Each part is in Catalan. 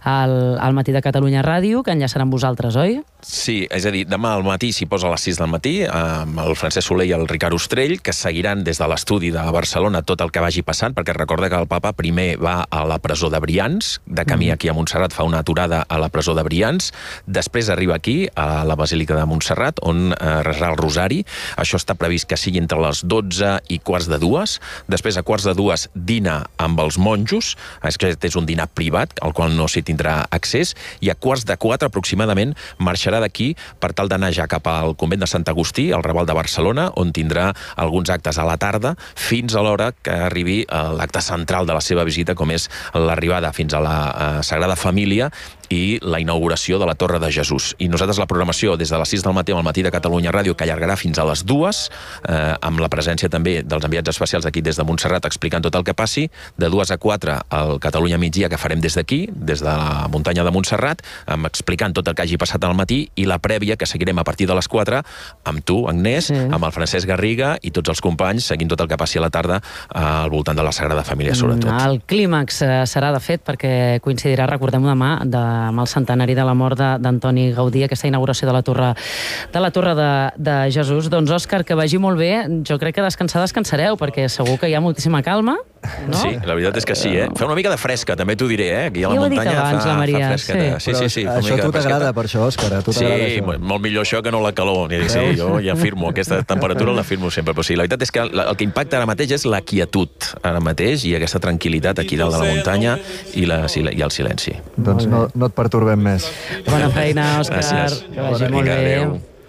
al Matí de Catalunya Ràdio, que enllaçarà amb vosaltres, oi? Sí, és a dir, demà al matí s'hi posa a les 6 del matí amb el Francesc Soler i el Ricard Ostrell, que seguiran des de l'estudi de Barcelona tot el que vagi passant, perquè recorda que el papa primer va a la presó de Brians, de camí aquí a Montserrat fa una aturada a la presó de Brians, després arriba aquí, a la Basílica de Montserrat, on resarà el rosari. Això està previst que sigui entre les 12 i quarts de 2. Després, a quarts de 2, dina amb els monjos. Aquest és un dinar privat, al qual no s'hi tindrà accés, i a quarts de 4 aproximadament marxarà d'aquí per tal d'anar ja cap al convent de Sant Agustí, al Raval de Barcelona, on tindrà alguns actes a la tarda, fins a l'hora que arribi l'acte central de la seva visita, com és l'arribada fins a la Sagrada Família i la inauguració de la Torre de Jesús. I nosaltres la programació des de les 6 del matí al Matí de Catalunya Ràdio, que allargarà fins a les 2, amb la presència també dels enviats especials aquí des de Montserrat explicant tot el que passi, de 2 a 4 al Catalunya Migdia, que farem des d'aquí, des de la muntanya de Montserrat, explicant tot el que hagi passat al matí, i la prèvia, que seguirem a partir de les 4, amb tu, Agnès, amb el Francesc Garriga i tots els companys, seguint tot el que passi a la tarda al voltant de la Sagrada Família, sobretot. El clímax serà, de fet, perquè coincidirà, recordem-ho demà, amb el centenari de la mort d'Antoni Gaudí, aquesta inauguració de la Torre de Jesús. Doncs, Òscar, que vagi molt bé. Jo crec que descansareu, perquè segur que hi ha moltíssima calma, no? Sí, la veritat és que sí, eh? Fa una mica de fresca, també t'ho diré, eh? Aquí a la muntanya fa fresqueta. Sí. Això a tu t'agrada, per això, Òscar, a tu t'agrada això. Sí, molt millor això que no la calor. Sí, jo ja firmo, aquesta temperatura la firmo sempre, però sí, la veritat és que el que impacta ara mateix és la quietud, ara mateix, i aquesta tranquil·litat aquí dalt de la muntanya i el silenci. Doncs no et pertorbem més. Bona feina, Òscar. Gràcies. Que vagi molt bé.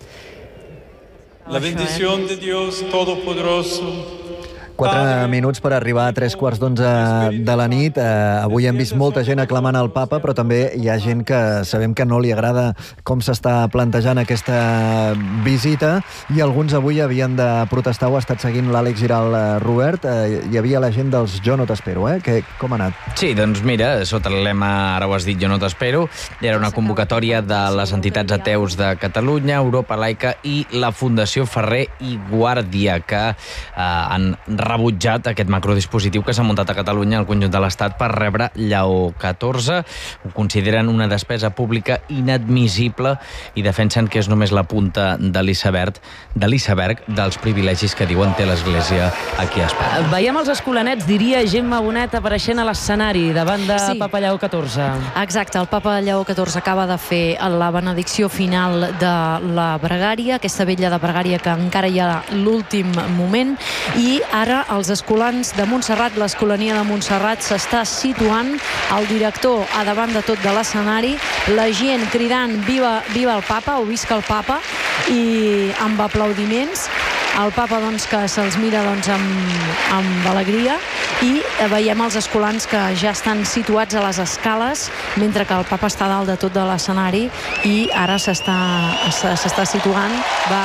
La bendición de Dios Todopoderoso. 4 minuts per arribar a 3:15 de la nit. Avui hem vist molta gent aclamant el papa, però també hi ha gent que sabem que no li agrada com s'està plantejant aquesta visita, i alguns avui havien de protestar. Ho ha estat seguint l'Àlex Giral. Robert, hi havia la gent dels Jo no t'espero, com ha anat? Sí, doncs mira, sota el lema, ara ho has dit, Jo no t'espero, era una convocatòria de les entitats ateus de Catalunya, Europa Laica i la Fundació Ferrer i Guàrdia, que han rebutjat aquest macrodispositiu que s'ha muntat a Catalunya al conjunt de l'Estat per rebre Lleó XIV. Ho consideren una despesa pública inadmissible i defensen que és només la punta de l'iceberg dels privilegis que diuen té l'Església aquí a Espanya. Veiem els escolanets, diria Gemma Bonet, apareixent a l'escenari davant de Papa Lleó XIV. Exacte, el Papa Lleó XIV acaba de fer la benedicció final de la pregària, aquesta vetlla de pregària que encara hi ha l'últim moment, i ara els escolans de Montserrat, l'escolania de Montserrat, s'està situant, el director a davant de tot de l'escenari, la gent cridant viva el papa o visca el papa, i amb aplaudiments. El papa que se'ls mira amb alegria, i veiem els escolans que ja estan situats a les escales, mentre que el papa està dalt de tot de l'escenari, i ara s'està situant,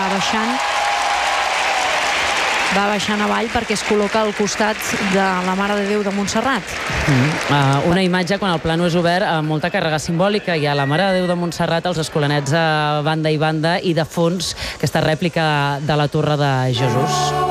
va baixant avall perquè es col·loca al costat de la Mare de Déu de Montserrat. Una imatge, quan el plano és obert, amb molta càrrega simbòlica. Hi ha la Mare de Déu de Montserrat, els escolanets a banda i banda, i de fons aquesta rèplica de la Torre de Jesús.